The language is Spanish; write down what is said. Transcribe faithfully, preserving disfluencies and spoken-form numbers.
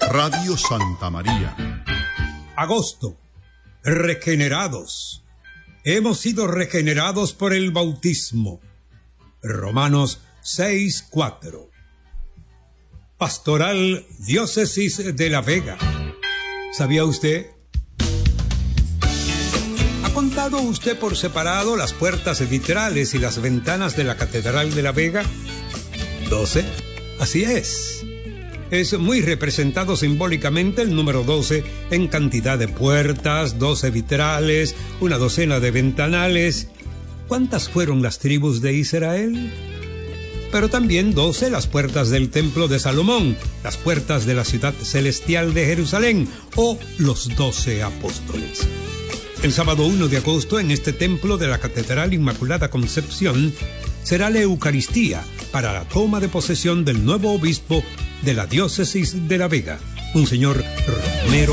Radio Santa María. Agosto. Regenerados. Hemos sido regenerados por el bautismo. Romanos seis cuatro. Pastoral Diócesis de La Vega. ¿Sabía usted? ¿Ha contado usted por separado las puertas vitrales y las ventanas de la Catedral de La Vega? ¿doce? Así es. Es muy representado simbólicamente el número doce en cantidad de puertas, doce vitrales, una docena de ventanales. ¿Cuántas fueron las tribus de Israel? Pero también doce las puertas del Templo de Salomón, las puertas de la ciudad celestial de Jerusalén o los doce apóstoles. El sábado uno de agosto en este templo de la Catedral Inmaculada Concepción será la Eucaristía para la toma de posesión del nuevo obispo de la Diócesis de La Vega, Monseñor Romero